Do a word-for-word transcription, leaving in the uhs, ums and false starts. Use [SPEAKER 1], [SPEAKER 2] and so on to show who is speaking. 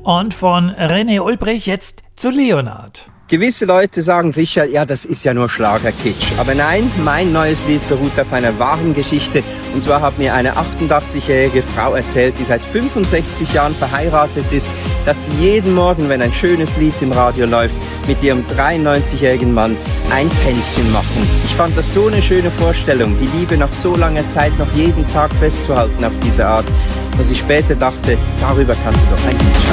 [SPEAKER 1] Und von René Ulbrich jetzt zu Leonhard.
[SPEAKER 2] Gewisse Leute sagen sicher, ja, das ist ja nur Schlagerkitsch. Aber nein, mein neues Lied beruht auf einer wahren Geschichte. Und zwar hat mir eine achtundachtzigjährige Frau erzählt, die seit fünfundsechzig Jahren verheiratet ist, dass sie jeden Morgen, wenn ein schönes Lied im Radio läuft, mit ihrem dreiundneunzigjährigen Mann ein Tänzchen machen. Ich fand das so eine schöne Vorstellung, die Liebe nach so langer Zeit noch jeden Tag festzuhalten auf diese Art, dass ich später dachte, darüber kannst du doch ein Lied schreiben.